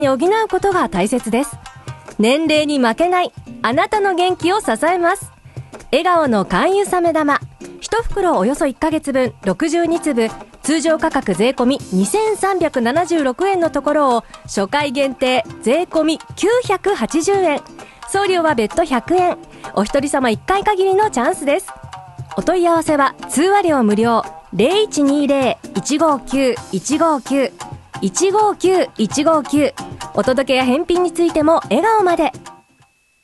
補うことが大切です。年齢に負けないあなたの元気を支えます。笑顔の甘油サメ玉1袋およそ1ヶ月分62粒、通常価格税込み2376円のところを初回限定税込み980円、送料は別途100円。お一人様1回限りのチャンスです。お問い合わせは通話料無料 0120-159-159 159-159。お届けや返品についても笑顔まで。